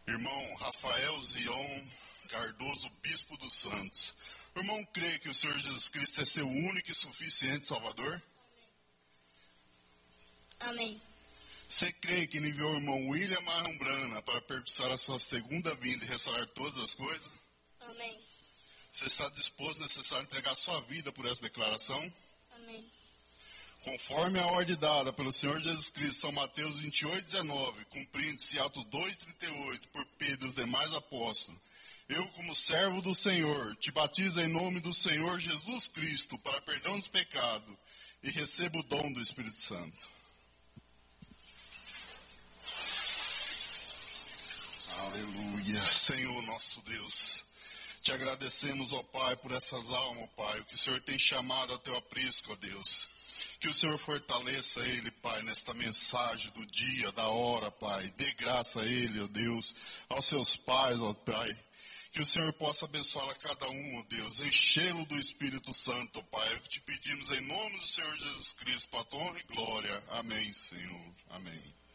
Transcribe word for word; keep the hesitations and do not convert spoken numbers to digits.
Irmão Rafael Zion Cardoso, Bispo dos Santos. O irmão crê que o Senhor Jesus Cristo é seu único e suficiente Salvador? Amém. Você crê que ele enviou o irmão William Marumbrana para percussar a sua segunda vinda e restaurar todas as coisas? Amém. Você está disposto, necessário, a entregar sua vida por essa declaração? Amém. Conforme a ordem dada pelo Senhor Jesus Cristo, São Mateus vinte e oito, dezenove, cumprindo-se Atos dois, trinta e oito, por Pedro e os demais apóstolos, eu, como servo do Senhor, te batizo em nome do Senhor Jesus Cristo para perdão dos pecados e recebo o dom do Espírito Santo. Aleluia, Senhor nosso Deus. Te agradecemos, ó Pai, por essas almas, ó Pai, o que o Senhor tem chamado a teu aprisco, ó Deus. Que o Senhor fortaleça ele, Pai, nesta mensagem do dia, da hora, Pai. Dê graça a ele, ó Deus, aos seus pais, ó Pai. Que o Senhor possa abençoar a cada um, ó Deus, enchê-lo do Espírito Santo, ó Pai. É o que te pedimos em nome do Senhor Jesus Cristo, para a tua honra e glória. Amém, Senhor. Amém.